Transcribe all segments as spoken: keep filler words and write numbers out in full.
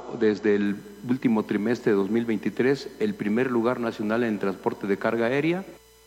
ocupado desde el último trimestre de dos mil veintitrés el primer lugar nacional en transporte de carga aérea.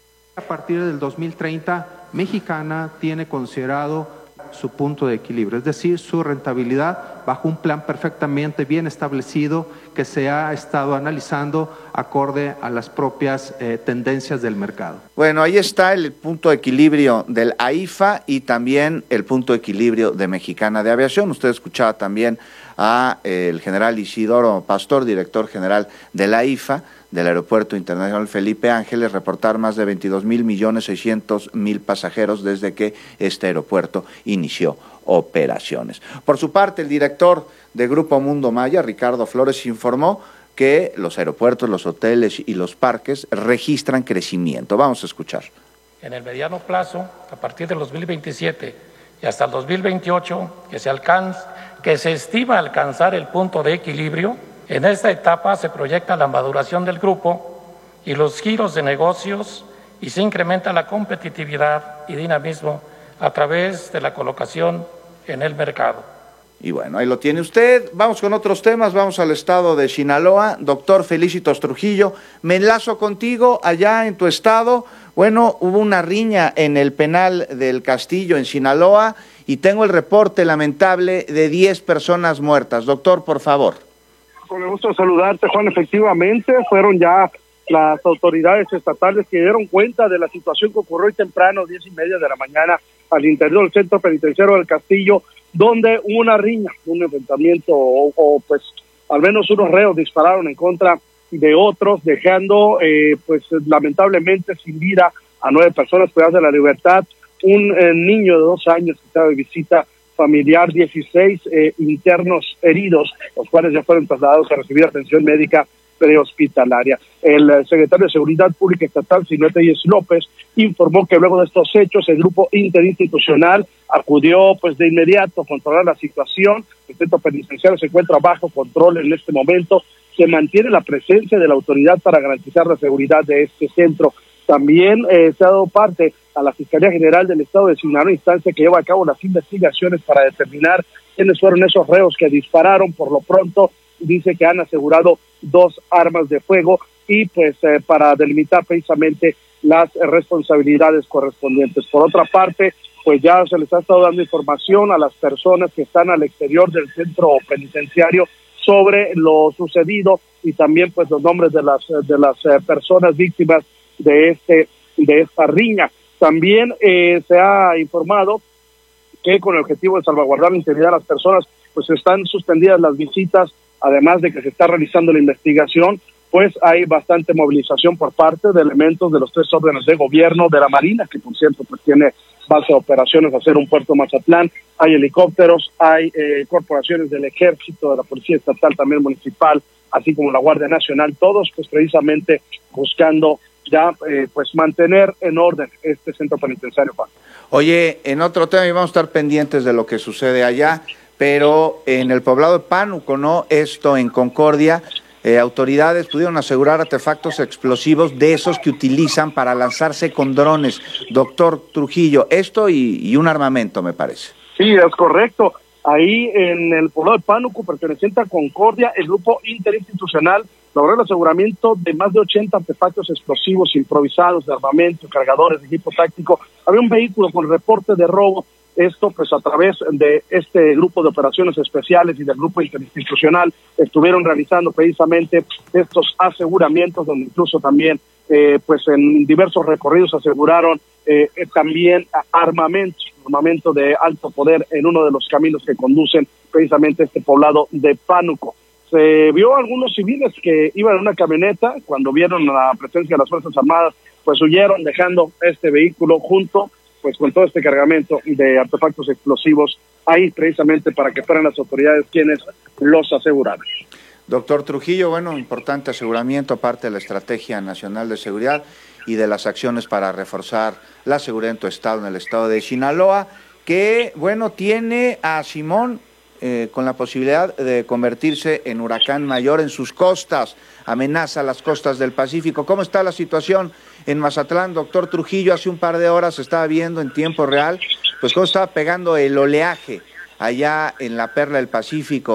A partir del dos mil treinta, Mexicana tiene considerado su punto de equilibrio, es decir, su rentabilidad bajo un plan perfectamente bien establecido que se ha estado analizando acorde a las propias eh, tendencias del mercado. Bueno, ahí está el punto de equilibrio del A I F A y también el punto de equilibrio de Mexicana de Aviación. Usted escuchaba también a eh, el general Isidoro Pastor, director general de la A I F A, del Aeropuerto Internacional Felipe Ángeles, reportar más de veintidós mil millones seiscientos mil pasajeros desde que este aeropuerto inició operaciones. Por su parte, el director de Grupo Mundo Maya, Ricardo Flores, informó que los aeropuertos, los hoteles y los parques registran crecimiento. Vamos a escuchar. En el mediano plazo, a partir del dos mil veintisiete y hasta el dos mil veintiocho, que se alcanza, que se estima alcanzar el punto de equilibrio. En esta etapa se proyecta la maduración del grupo y los giros de negocios y se incrementa la competitividad y dinamismo a través de la colocación en el mercado. Y bueno, ahí lo tiene usted. Vamos con otros temas, vamos al estado de Sinaloa. Doctor Felicitos Trujillo, me enlazo contigo allá en tu estado. Bueno, hubo una riña en el penal del Castillo en Sinaloa y tengo el reporte lamentable de diez personas muertas. Doctor, por favor. Con el gusto de saludarte, Juan. Efectivamente, fueron ya las autoridades estatales que dieron cuenta de la situación que ocurrió hoy temprano, diez y media de la mañana, al interior del centro penitenciario del Castillo, donde hubo una riña, un enfrentamiento, o, o pues al menos unos reos dispararon en contra de otros, dejando eh, pues lamentablemente sin vida a nueve personas privadas de la libertad, un eh, niño de dos años que estaba de visita familiar, dieciséis eh, internos heridos, los cuales ya fueron trasladados a recibir atención médica prehospitalaria. El eh, secretario de Seguridad Pública Estatal, Silvio Telles López, informó que luego de estos hechos el grupo interinstitucional acudió pues de inmediato a controlar la situación. El centro penitenciario se encuentra bajo control en este momento. Se mantiene la presencia de la autoridad para garantizar la seguridad de este centro. También eh, se ha dado parte a la Fiscalía General del Estado de Sinaloa, instancia que lleva a cabo las investigaciones para determinar quiénes fueron esos reos que dispararon. Por lo pronto, dice que han asegurado dos armas de fuego y pues eh, para delimitar precisamente las responsabilidades correspondientes. Por otra parte, pues ya se les ha estado dando información a las personas que están al exterior del centro penitenciario sobre lo sucedido y también pues los nombres de las de las eh, personas víctimas de este de esta riña. También eh, se ha informado que con el objetivo de salvaguardar la integridad de las personas, pues están suspendidas las visitas, además de que se está realizando la investigación, pues hay bastante movilización por parte de elementos de los tres órdenes de gobierno, de la Marina, que por cierto pues tiene base de operaciones a hacer un puerto Mazatlán, hay helicópteros, hay eh, corporaciones del Ejército, de la Policía Estatal, también municipal, así como la Guardia Nacional, todos pues precisamente buscando ya eh, pues mantener en orden este centro penitenciario, Juan. Oye, en otro tema, y vamos a estar pendientes de lo que sucede allá, pero en el poblado de Pánuco, ¿no? Esto en Concordia, eh, autoridades pudieron asegurar artefactos explosivos de esos que utilizan para lanzarse con drones. Doctor Trujillo, esto y, y un armamento, me parece. Sí, es correcto. Ahí en el poblado de Pánuco, perteneciente a Concordia, el grupo interinstitucional logró el aseguramiento de más de ochenta artefactos explosivos improvisados, de armamento, cargadores, de equipo táctico. Había un vehículo con reporte de robo. Esto, pues, a través de este grupo de operaciones especiales y del grupo interinstitucional, estuvieron realizando precisamente estos aseguramientos, donde incluso también, eh, pues, en diversos recorridos aseguraron eh, eh, también armamento, armamento de alto poder en uno de los caminos que conducen precisamente a este poblado de Pánuco. Se vio a algunos civiles que iban en una camioneta, cuando vieron la presencia de las Fuerzas Armadas, pues huyeron dejando este vehículo junto pues con todo este cargamento de artefactos explosivos ahí precisamente para que fueran las autoridades quienes los aseguraran. Doctor Trujillo, bueno, importante aseguramiento aparte de la Estrategia Nacional de Seguridad y de las acciones para reforzar la seguridad en tu estado, en el estado de Sinaloa, que, bueno, tiene a Simón eh, con la posibilidad de convertirse en huracán mayor en sus costas, amenaza las costas del Pacífico. ¿Cómo está la situación en Mazatlán, doctor Trujillo? Hace un par de horas se estaba viendo en tiempo real, pues cómo estaba pegando el oleaje allá en la perla del Pacífico,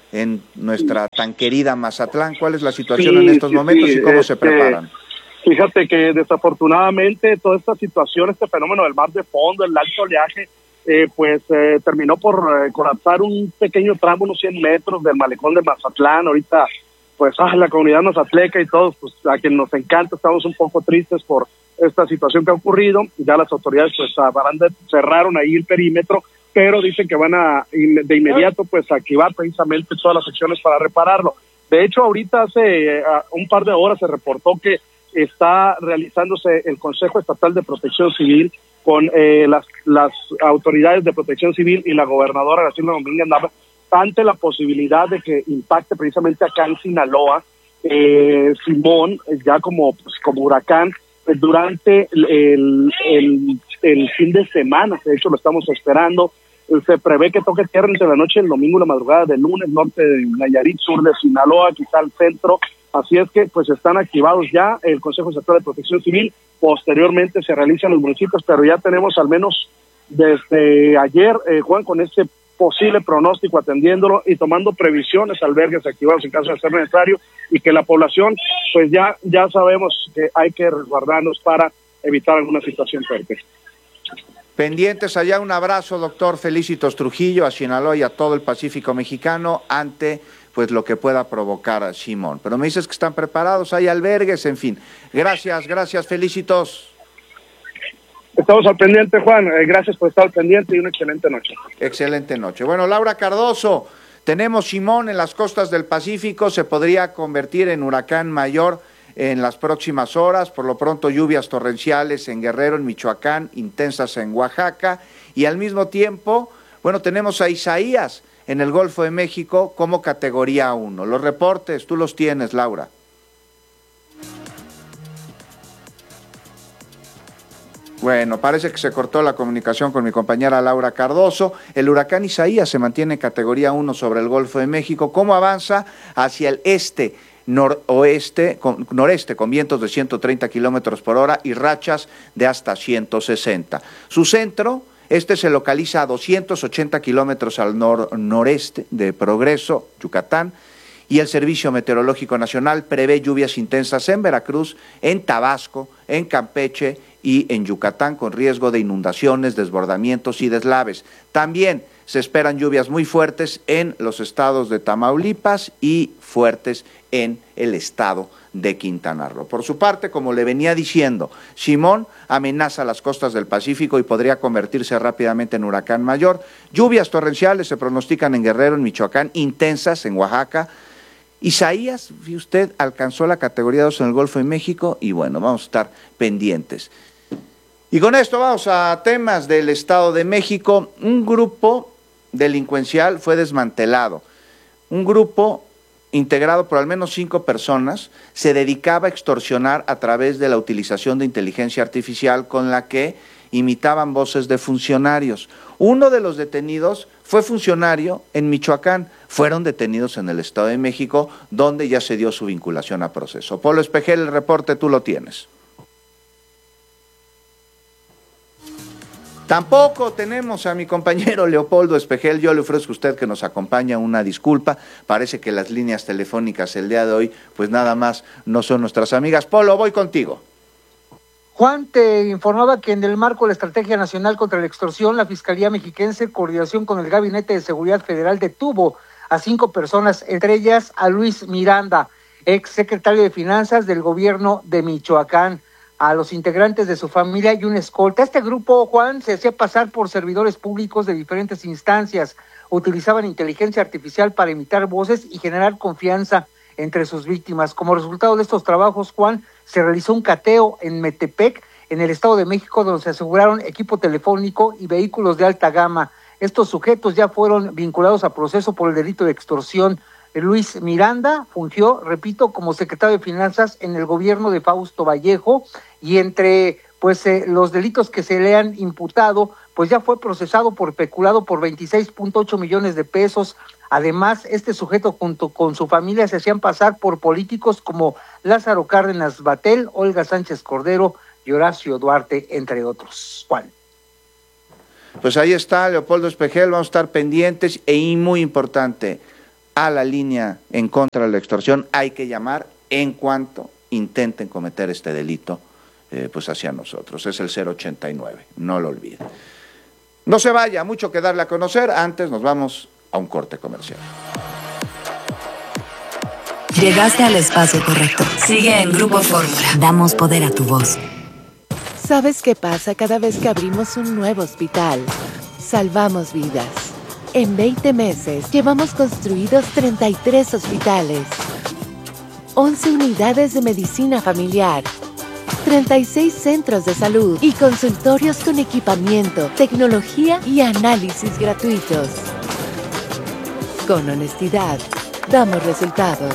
en nuestra tan querida Mazatlán. ¿Cuál es la situación sí, en estos sí, momentos sí, y cómo este, se preparan? Fíjate que desafortunadamente toda esta situación, este fenómeno del mar de fondo, el alto oleaje, eh, pues eh, terminó por eh, colapsar un pequeño tramo, unos cien metros del malecón de Mazatlán. Ahorita, pues ah, la comunidad mazatleca y todos, pues a quien nos encanta, estamos un poco tristes por esta situación que ha ocurrido. Ya las autoridades pues de, cerraron ahí el perímetro, pero dicen que van a de inmediato pues activar precisamente todas las acciones para repararlo. De hecho, ahorita hace uh, un par de horas se reportó que está realizándose el Consejo Estatal de Protección Civil con eh, las, las autoridades de Protección Civil y la gobernadora Graciela Domínguez Nava ante la posibilidad de que impacte precisamente acá en Sinaloa, eh, Simón, ya como, pues, como huracán, pues, durante el, el, el, el fin de semana. De hecho, lo estamos esperando. Se prevé que toque tierra entre la noche, el domingo y la madrugada del lunes, norte de Nayarit, sur de Sinaloa, quizá al centro. Así es que pues están activados ya el Consejo Estatal de Protección Civil. Posteriormente se realizan los municipios, pero ya tenemos al menos desde ayer, eh, Juan, con este posible pronóstico, atendiéndolo y tomando previsiones, albergues activados en caso de ser necesario, y que la población pues ya, ya sabemos que hay que resguardarnos para evitar alguna situación fuerte. Pendientes allá, un abrazo, doctor Felicitos Trujillo, a Sinaloa y a todo el Pacífico mexicano ante pues lo que pueda provocar a Simón. Pero me dices que están preparados, hay albergues, en fin. Gracias, gracias, Felicitos. Estamos al pendiente, Juan. Eh, gracias por estar al pendiente y una excelente noche. Excelente noche. Bueno, Laura Cardoso, tenemos Simón en las costas del Pacífico, se podría convertir en huracán mayor en las próximas horas. Por lo pronto, lluvias torrenciales en Guerrero, en Michoacán, intensas en Oaxaca, y al mismo tiempo, bueno, tenemos a Isaías en el Golfo de México como categoría uno. Los reportes, tú los tienes, Laura. Bueno, parece que se cortó la comunicación con mi compañera Laura Cardoso. El huracán Isaías se mantiene en categoría uno sobre el Golfo de México. ¿Cómo avanza hacia el este? noroeste, con, noreste, con vientos de ciento treinta kilómetros por hora y rachas de hasta ciento sesenta. Su centro, este se localiza a doscientos ochenta kilómetros al nor, noreste de Progreso, Yucatán, y el Servicio Meteorológico Nacional prevé lluvias intensas en Veracruz, en Tabasco, en Campeche y en Yucatán, con riesgo de inundaciones, desbordamientos y deslaves. También se esperan lluvias muy fuertes en los estados de Tamaulipas y fuertes en el estado de Quintana Roo. Por su parte, como le venía diciendo, Simón amenaza las costas del Pacífico y podría convertirse rápidamente en huracán mayor. Lluvias torrenciales se pronostican en Guerrero, en Michoacán, intensas en Oaxaca. Isaías, si usted alcanzó la categoría dos en el Golfo de México y bueno, vamos a estar pendientes. Y con esto vamos a temas del Estado de México. Un grupo delincuencial fue desmantelado. Un grupo integrado por al menos cinco personas se dedicaba a extorsionar a través de la utilización de inteligencia artificial con la que imitaban voces de funcionarios. Uno de los detenidos fue funcionario en Michoacán, fueron detenidos en el Estado de México, donde ya se dio su vinculación a proceso. Polo Espejel, el reporte tú lo tienes. Tampoco tenemos a mi compañero Leopoldo Espejel. Yo le ofrezco a usted que nos acompañe, una disculpa. Parece que las líneas telefónicas el día de hoy, pues nada más no son nuestras amigas. Polo, voy contigo. Juan, te informaba que en el marco de la Estrategia Nacional contra la Extorsión, la Fiscalía Mexiquense, en coordinación con el Gabinete de Seguridad Federal, detuvo a cinco personas, entre ellas a Luis Miranda, ex secretario de Finanzas del gobierno de Michoacán, a los integrantes de su familia y un escolta. Este grupo, Juan, se hacía pasar por servidores públicos de diferentes instancias, utilizaban inteligencia artificial para imitar voces y generar confianza entre sus víctimas. Como resultado de estos trabajos, Juan, se realizó un cateo en Metepec, en el Estado de México, donde se aseguraron equipo telefónico y vehículos de alta gama. Estos sujetos ya fueron vinculados a proceso por el delito de extorsión. Luis Miranda fungió, repito, como secretario de Finanzas en el gobierno de Fausto Vallejo, y entre pues eh, los delitos que se le han imputado, pues ya fue procesado por peculado por veintiséis punto ocho millones de pesos. Además, este sujeto junto con su familia se hacían pasar por políticos como Lázaro Cárdenas Batel, Olga Sánchez Cordero y Horacio Duarte, entre otros. Juan. Pues ahí está Leopoldo Espejel, vamos a estar pendientes, y muy importante, a la línea en contra de la extorsión hay que llamar en cuanto intenten cometer este delito eh, pues hacia nosotros. Es el cero ochenta y nueve, no lo olviden. No se vaya, mucho que darle a conocer. Antes nos vamos a un corte comercial. Llegaste al espacio correcto. Sigue en Grupo Fórmula. Damos poder a tu voz. ¿Sabes qué pasa cada vez que abrimos un nuevo hospital? Salvamos vidas. En veinte meses llevamos construidos treinta y tres hospitales, once unidades de medicina familiar, treinta y seis centros de salud y consultorios con equipamiento, tecnología y análisis gratuitos. Con honestidad, damos resultados.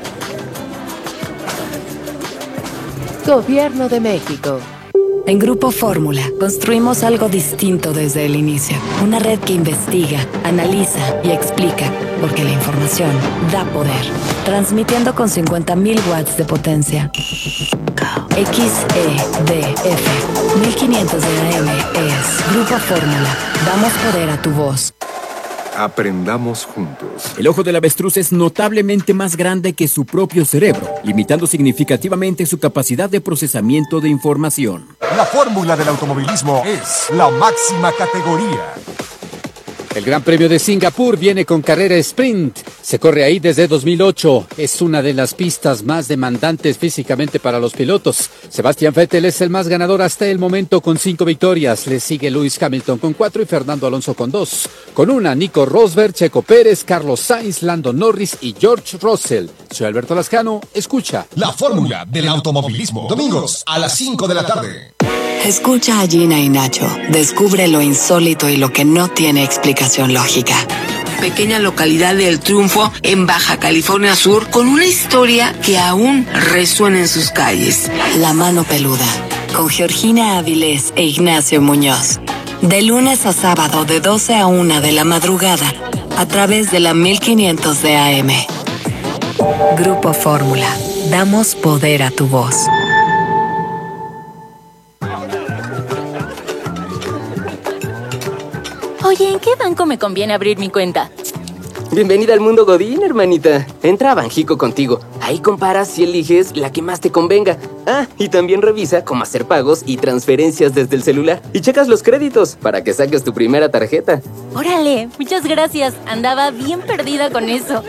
Gobierno de México. En Grupo Fórmula, construimos algo distinto desde el inicio. Una red que investiga, analiza y explica, porque la información da poder. Transmitiendo con cincuenta mil watts de potencia. X E D F mil quinientos de A M es Grupo Fórmula. Damos poder a tu voz. Aprendamos juntos. El ojo del avestruz es notablemente más grande que su propio cerebro, limitando significativamente su capacidad de procesamiento de información. La fórmula del automovilismo es la máxima categoría. El Gran Premio de Singapur viene con carrera sprint. Se corre ahí desde dos mil ocho. Es una de las pistas más demandantes físicamente para los pilotos. Sebastián Vettel es el más ganador hasta el momento con cinco victorias. Le sigue Lewis Hamilton con cuatro y Fernando Alonso con dos. Con una, Nico Rosberg, Checo Pérez, Carlos Sainz, Lando Norris y George Russell. Soy Alberto Lascano. Escucha. La fórmula del automovilismo. Domingos a las cinco de la tarde. Escucha a Gina y Nacho. Descubre lo insólito y lo que no tiene explicación lógica. Pequeña localidad de El Triunfo, en Baja California Sur, con una historia que aún resuena en sus calles. La mano peluda, con Georgina Avilés e Ignacio Muñoz. De lunes a sábado, de doce a una de la madrugada, a través de la mil quinientos de A M. Grupo Fórmula. Damos poder a tu voz. Oye, ¿en qué banco me conviene abrir mi cuenta? Bienvenida al mundo Godín, hermanita. Entra a Banjico Contigo. Ahí comparas y eliges la que más te convenga. Ah, y también revisa cómo hacer pagos y transferencias desde el celular. Y checas los créditos para que saques tu primera tarjeta. Órale, muchas gracias. Andaba bien perdida con eso.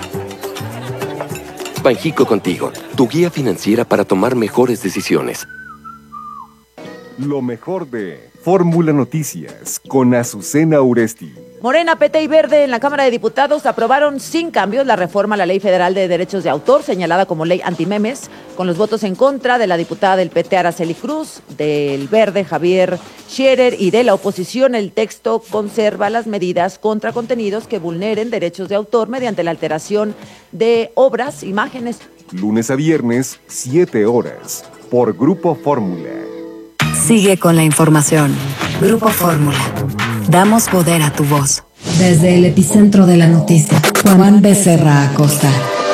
Banjico Contigo, tu guía financiera para tomar mejores decisiones. Lo mejor de Fórmula Noticias con Azucena Uresti. Morena, P T y Verde en la Cámara de Diputados aprobaron sin cambios la reforma a la Ley Federal de Derechos de Autor, señalada como ley antimemes, con los votos en contra de la diputada del P T Araceli Cruz, del Verde Javier Scherer y de la oposición. El texto conserva las medidas contra contenidos que vulneren derechos de autor mediante la alteración de obras, imágenes. Lunes a viernes, siete horas, por Grupo Fórmula. Sigue con la información. Grupo Fórmula. Damos poder a tu voz. Desde el epicentro de la noticia, Juan Becerra Acosta.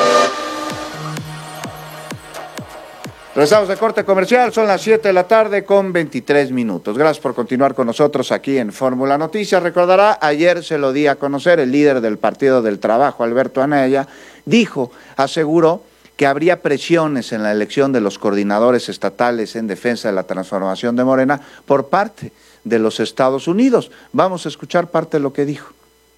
Regresamos de corte comercial, son las siete de la tarde con veintitrés minutos. Gracias por continuar con nosotros aquí en Fórmula Noticias. Recordará, ayer se lo di a conocer, el líder del Partido del Trabajo, Alberto Anaya, dijo, aseguró, que habría presiones en la elección de los coordinadores estatales en defensa de la transformación de Morena por parte de los Estados Unidos. Vamos a escuchar parte de lo que dijo.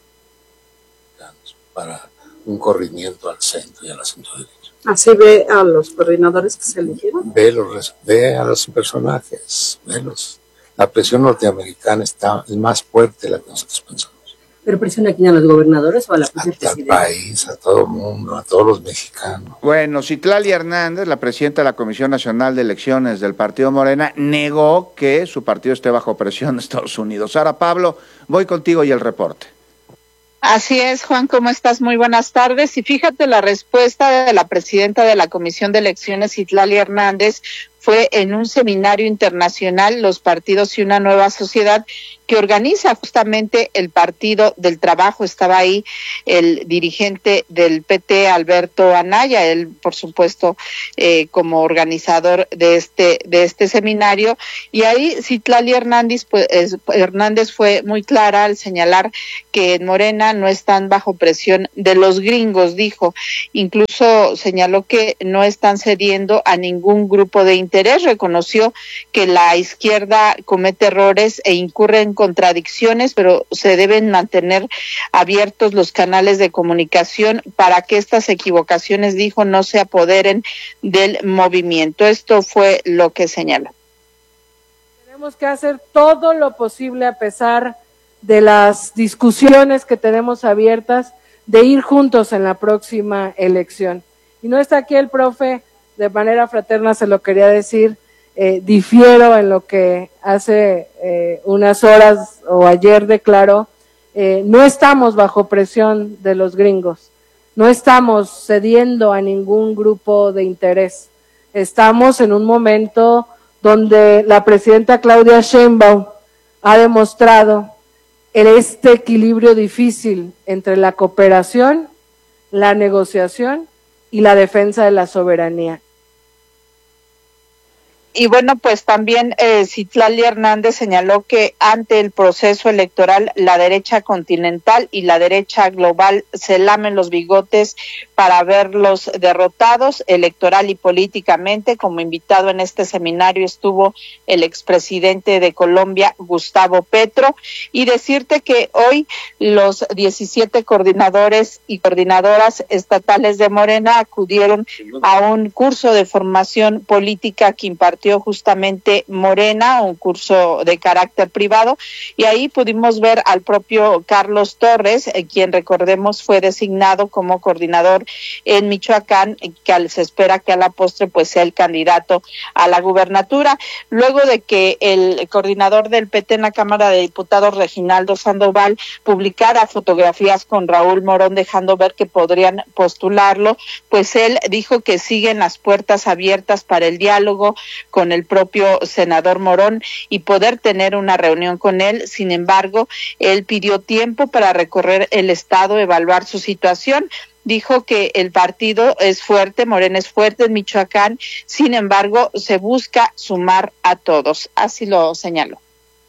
Para un corrimiento al centro y a la centro derecha. ¿Así ve a los coordinadores que se eligieron? Ve, los, ve a los personajes, velos. La presión norteamericana está más fuerte de la que nosotros pensamos. ¿Pero presiona aquí a los gobernadores o a la presidenta? Al país, a todo el mundo, a todos los mexicanos. Bueno, Citlali Hernández, la presidenta de la Comisión Nacional de Elecciones del Partido Morena, negó que su partido esté bajo presión de Estados Unidos. Sara Pablo, voy contigo y el reporte. Así es, Juan, ¿cómo estás? Muy buenas tardes. Y fíjate, la respuesta de la presidenta de la Comisión de Elecciones, Citlali Hernández, fue en un seminario internacional, Los partidos y una nueva sociedad, que organiza justamente el Partido del Trabajo. Estaba ahí el dirigente del P T, Alberto Anaya, él por supuesto eh, como organizador de este de este seminario, y ahí Citlali Hernández, pues, Hernández fue muy clara al señalar que en Morena no están bajo presión de los gringos, dijo. Incluso señaló que no están cediendo a ningún grupo de interés, reconoció que la izquierda comete errores e incurre en contradicciones, pero se deben mantener abiertos los canales de comunicación para que estas equivocaciones, dijo, no se apoderen del movimiento. Esto fue lo que señaló. Tenemos que hacer todo lo posible, a pesar de las discusiones que tenemos abiertas, de ir juntos en la próxima elección. Y no está aquí el profe, de manera fraterna se lo quería decir. Eh, difiero en lo que hace eh, unas horas o ayer declaró. Eh, no estamos bajo presión de los gringos, no estamos cediendo a ningún grupo de interés. Estamos en un momento donde la presidenta Claudia Sheinbaum ha demostrado este equilibrio difícil entre la cooperación, la negociación y la defensa de la soberanía. Y bueno, pues también eh, Citlali Hernández señaló que ante el proceso electoral la derecha continental y la derecha global se lamen los bigotes para verlos derrotados electoral y políticamente. Como invitado en este seminario estuvo el expresidente de Colombia, Gustavo Petro, y decirte que hoy los diecisiete coordinadores y coordinadoras estatales de Morena acudieron a un curso de formación política que impartió justamente Morena, un curso de carácter privado, y ahí pudimos ver al propio Carlos Torres, eh, quien recordemos fue designado como coordinador en Michoacán, que se espera que a la postre pues sea el candidato a la gubernatura, luego de que el coordinador del P T en la Cámara de Diputados, Reginaldo Sandoval, publicara fotografías con Raúl Morón dejando ver que podrían postularlo, pues él dijo que siguen las puertas abiertas para el diálogo con el propio senador Morón y poder tener una reunión con él. Sin embargo, él pidió tiempo para recorrer el estado, evaluar su situación. Dijo que el partido es fuerte, Morena es fuerte en Michoacán, sin embargo, se busca sumar a todos. Así lo señaló.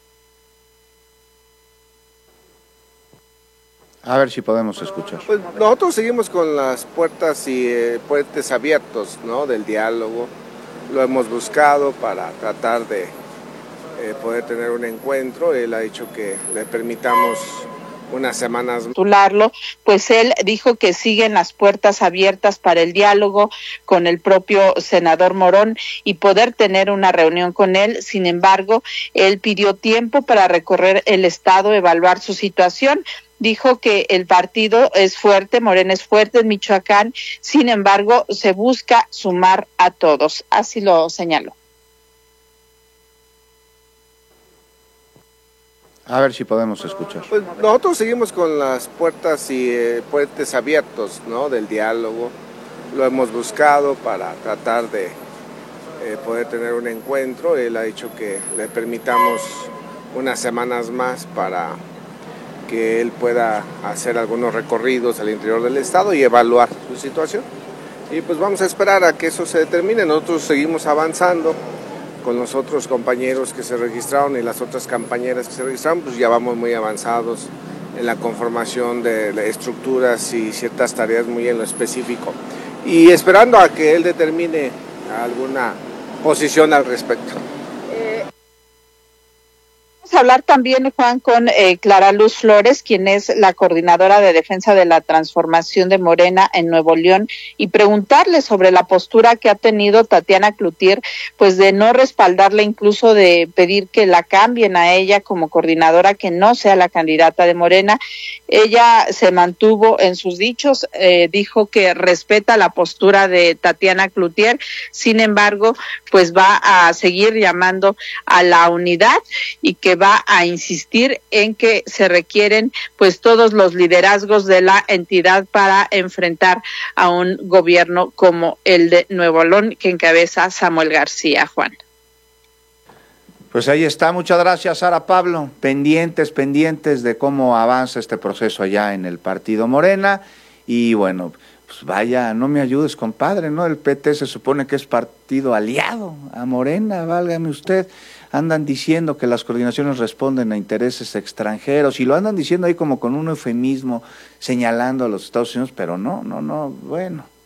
A ver si podemos escuchar. Pues nosotros seguimos con las puertas y eh, puentes abiertos, ¿no? Del diálogo. Lo hemos buscado para tratar de eh, poder tener un encuentro. Él ha dicho que le permitamos unas semanas. Postularlo, pues él dijo que siguen las puertas abiertas para el diálogo con el propio senador Morón y poder tener una reunión con él. Sin embargo, él pidió tiempo para recorrer el estado, evaluar su situación. Dijo que el partido es fuerte, Morena es fuerte en Michoacán, sin embargo, se busca sumar a todos. Así lo señaló. A ver si podemos escuchar. Pues nosotros seguimos con las puertas y eh, puentes abiertos, ¿no? Del diálogo. Lo hemos buscado para tratar de eh, poder tener un encuentro. Él ha dicho que le permitamos unas semanas más para que él pueda hacer algunos recorridos al interior del estado y evaluar su situación. Y pues vamos a esperar a que eso se determine. Nosotros seguimos avanzando con los otros compañeros que se registraron y las otras compañeras que se registraron, pues ya vamos muy avanzados en la conformación de estructuras y ciertas tareas muy en lo específico. Y esperando a que él determine alguna posición al respecto. Vamos a hablar también, Juan, con eh, Clara Luz Flores, quien es la coordinadora de defensa de la transformación de Morena en Nuevo León, y preguntarle sobre la postura que ha tenido Tatiana Cloutier, pues de no respaldarla, incluso de pedir que la cambien a ella como coordinadora, que no sea la candidata de Morena. Ella se mantuvo en sus dichos, eh, dijo que respeta la postura de Tatiana Cloutier, sin embargo, pues va a seguir llamando a la unidad y que va va a insistir en que se requieren pues todos los liderazgos de la entidad para enfrentar a un gobierno como el de Nuevo León que encabeza Samuel García. Juan. Pues ahí está, muchas gracias, Sara Pablo. Pendientes, pendientes de cómo avanza este proceso allá en el partido Morena. Y bueno, pues vaya, no me ayudes, compadre, ¿no? El P T se supone que es partido aliado a Morena, válgame usted. Andan diciendo que las coordinaciones responden a intereses extranjeros y lo andan diciendo ahí como con un eufemismo señalando a los Estados Unidos, pero no, no, no, bueno.